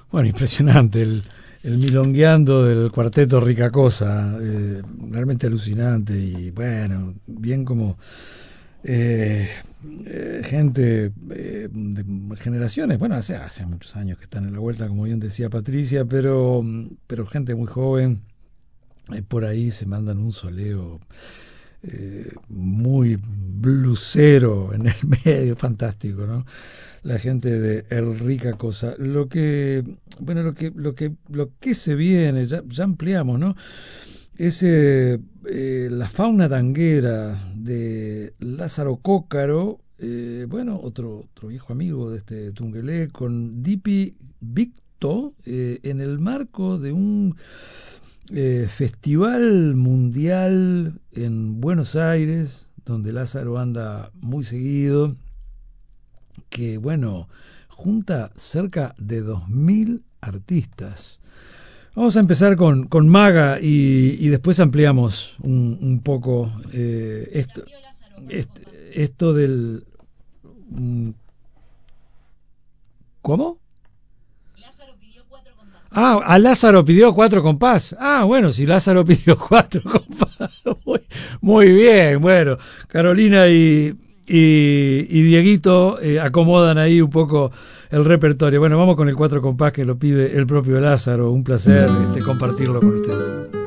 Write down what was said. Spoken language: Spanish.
Bueno, impresionante el milongueando del cuarteto Rica Cosa, realmente alucinante y bueno, bien como gente de generaciones, bueno, hace muchos años que están en la vuelta, como bien decía Patricia, pero gente muy joven, por ahí se mandan un soleo muy blusero en el medio, fantástico, ¿no? La gente de El Rica Cosa. Lo que se viene, ya ampliamos, ¿no? Es la fauna tanguera de Lázaro Cócaro, otro viejo amigo de este Tungelé, con Dipi Victo, en el marco de un festival mundial en Buenos Aires, donde Lázaro anda muy seguido, que bueno, junta cerca de 2000 artistas. Vamos a empezar con Maga y después ampliamos un poco esto del... ¿Cómo? A Lázaro pidió 4 compás. Bueno, si Lázaro pidió 4 compás. Muy bien, bueno. Carolina y Dieguito acomodan ahí un poco el repertorio. Bueno, vamos con el 4 compás que lo pide el propio Lázaro. Un placer compartirlo con ustedes.